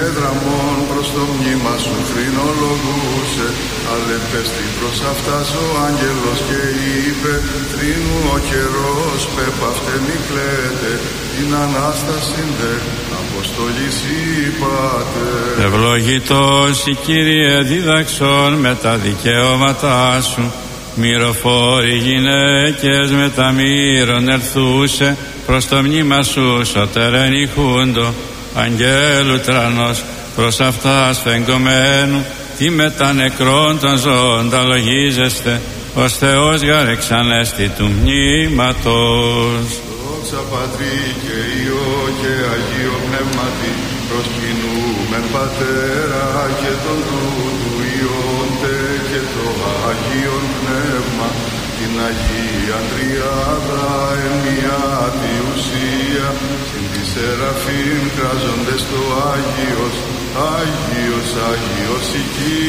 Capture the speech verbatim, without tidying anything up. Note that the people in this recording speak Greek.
δραμών προς το μνήμα σου θρηνολογούσε. Αλεπέστη προς αυτάς ο άγγελος και είπε, θρήνου ο καιρός, πέπαυτε μη κλαίτε, την Ανάσταση δε αποστολής είπατε. Ευλογητός η Κύριε δίδαξον με τα δικαιώματά σου, μυροφόροι γυναίκες με τα μύρων ερθούσε, προς το μνήμα σου σωτέρεν ηχούντο, αγγέλου τρανός προς αυτάς φεγγωμένου, τι με τα νεκρών των ζώων τα λογίζεστε, ως Θεός γαρεξανέστη του μνήματος. Δόξα Πατρί και Υιό και Αγίο Πνεύματι, προσκυνούμεν Πατέρα και τον τούτου Υιόντε και το Αγίον Πνεύμα, την Αγία Τριάδα εν μια τη ουσία, συν τη Σεραφείμ κράζοντες το Άγιος, Άγιος, Άγιος η